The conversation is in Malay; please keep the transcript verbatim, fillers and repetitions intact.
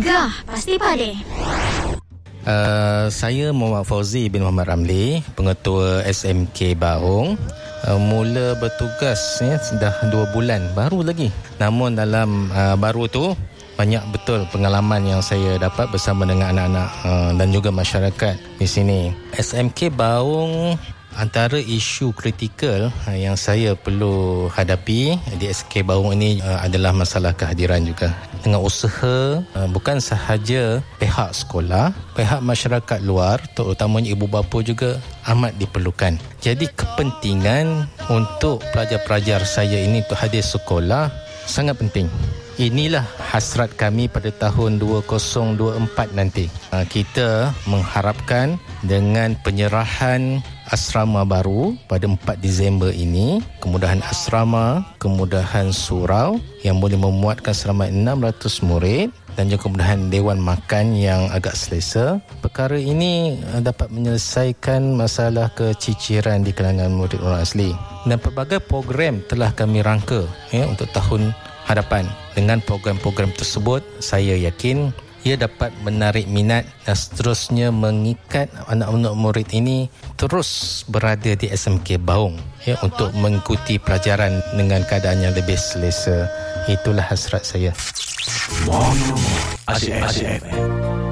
Gegar Pasti Padi. Uh, saya Muhammad Fauzi bin Muhammad Ramli, Pengetua S M K Baung. Uh, mula bertugas ya, sudah dua bulan, baru lagi. Namun dalam uh, baru tu banyak betul pengalaman yang saya dapat bersama dengan anak-anak uh, dan juga masyarakat di sini. S M K Baung, antara isu kritikal uh, yang saya perlu hadapi di S M K Baung ini uh, adalah masalah kehadiran juga. Dengan usaha uh, bukan sahaja pihak sekolah, pihak masyarakat luar, terutamanya ibu bapa juga amat diperlukan. Jadi kepentingan untuk pelajar-pelajar saya ini untuk hadir sekolah sangat penting. Inilah hasrat kami pada tahun dua ribu dua puluh empat nanti. Kita mengharapkan dengan penyerahan asrama baru pada empat Disember ini, kemudahan asrama, kemudahan surau yang boleh memuatkan selama enam ratus murid dan juga kemudahan dewan makan yang agak selesa. Perkara ini dapat menyelesaikan masalah keciciran di kalangan murid orang asli. Dan pelbagai program telah kami rangka ya, untuk tahun hadapan. Dengan program-program tersebut, saya yakin ia dapat menarik minat dan seterusnya mengikat anak-anak murid ini terus berada di S M K Baung ya, untuk mengikuti pelajaran dengan keadaan yang lebih selesa. Itulah hasrat saya. Asyik F M.